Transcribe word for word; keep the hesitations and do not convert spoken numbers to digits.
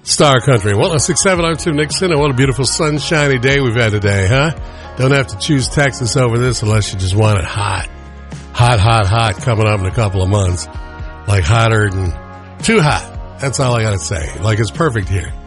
Star Country. Well, it's six seven oh two Nixon, and what a beautiful sunshiny day we've had today, huh? Don't have to choose Texas over this unless you just want it hot. Hot, hot, hot coming up in a couple of months. Like hotter than too hot. That's all I gotta say. Like it's perfect here.